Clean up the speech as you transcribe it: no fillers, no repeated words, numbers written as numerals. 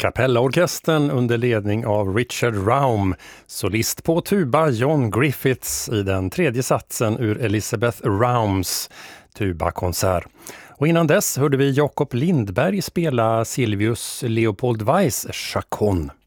Kapellaorkestern under ledning av Richard Raum, solist på tuba John Griffiths i den tredje satsen ur Elizabeth Raums tubakonsert. Och innan dess hörde vi Jakob Lindberg spela Silvius Leopold Weiss Chaconne.